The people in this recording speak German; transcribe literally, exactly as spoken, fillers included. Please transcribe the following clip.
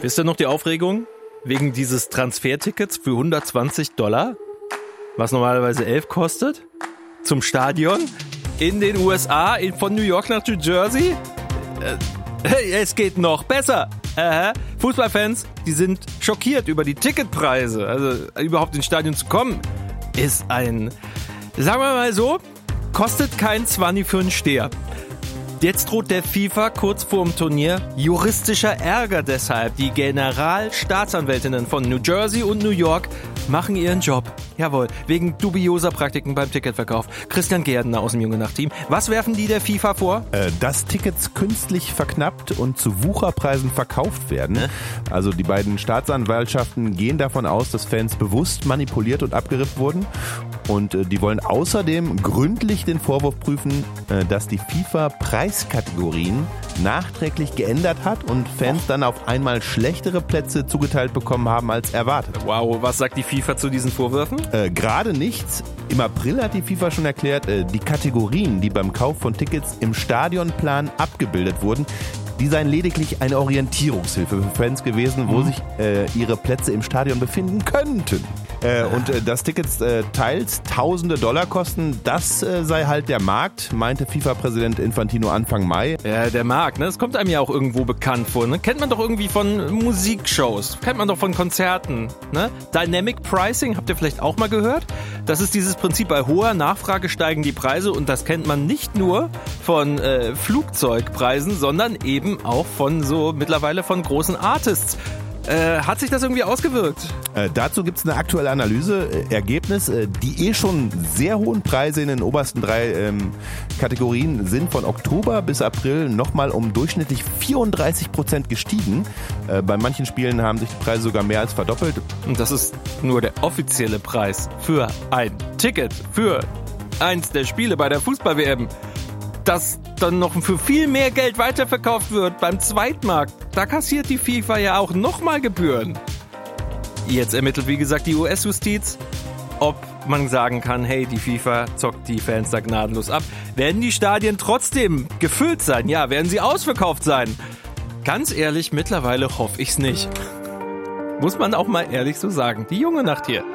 Wisst ihr noch die Aufregung wegen dieses Transfertickets für hundertzwanzig Dollar, was normalerweise elf kostet, zum Stadion in den U S A, von New York nach New Jersey? Äh, es geht noch besser. Äh, Fußballfans, die sind schockiert über die Ticketpreise. Also überhaupt ins Stadion zu kommen, ist ein, sagen wir mal so, kostet kein Zwanni für einen Steher. Jetzt droht der FIFA kurz vor dem Turnier juristischer Ärger deshalb. Die Generalstaatsanwältinnen von New Jersey und New York machen ihren Job. Jawohl, wegen dubioser Praktiken beim Ticketverkauf. Christian Gärtner aus dem Junge Nacht Team. Was werfen die der FIFA vor? Äh, dass Tickets künstlich verknappt und zu Wucherpreisen verkauft werden. Äh? Also die beiden Staatsanwaltschaften gehen davon aus, dass Fans bewusst manipuliert und abgerippt wurden. Und äh, die wollen außerdem gründlich den Vorwurf prüfen, äh, dass die FIFA Preiskategorien nachträglich geändert hat und Fans dann auf einmal schlechtere Plätze zugeteilt bekommen haben als erwartet. Wow, was sagt die FIFA zu diesen Vorwürfen? Äh, gerade nichts. Im April hat die FIFA schon erklärt, äh, die Kategorien, die beim Kauf von Tickets im Stadionplan abgebildet wurden, die seien lediglich eine Orientierungshilfe für Fans gewesen, wo mhm. sich äh, ihre Plätze im Stadion befinden könnten. Äh, und äh, dass Tickets äh, teils tausende Dollar kosten, das äh, sei halt der Markt, meinte FIFA-Präsident Infantino Anfang Mai. Ja, der Markt, ne? Das kommt einem ja auch irgendwo bekannt vor, ne? Kennt man doch irgendwie von Musikshows, kennt man doch von Konzerten, ne? Dynamic Pricing, habt ihr vielleicht auch mal gehört? Das ist dieses Prinzip, bei hoher Nachfrage steigen die Preise und das kennt man nicht nur von äh, Flugzeugpreisen, sondern eben auch von so mittlerweile von großen Artists. Äh, hat sich das irgendwie ausgewirkt? Äh, dazu gibt es eine aktuelle Analyse. Äh, Ergebnis, äh, die eh schon sehr hohen Preise in den obersten drei ähm, Kategorien sind von Oktober bis April nochmal um durchschnittlich vierunddreißig Prozent gestiegen. Äh, bei manchen Spielen haben sich die Preise sogar mehr als verdoppelt. Und das ist nur der offizielle Preis für ein Ticket für eins der Spiele bei der Fußball-W M. Das dann noch für viel mehr Geld weiterverkauft wird beim Zweitmarkt. Da kassiert die FIFA ja auch nochmal Gebühren. Jetzt ermittelt, wie gesagt, die U S-Justiz, ob man sagen kann, hey, die FIFA zockt die Fans da gnadenlos ab. Werden die Stadien trotzdem gefüllt sein? Ja, werden sie ausverkauft sein? Ganz ehrlich, mittlerweile hoffe ich's nicht. Muss man auch mal ehrlich so sagen. Die Junge Nacht hier.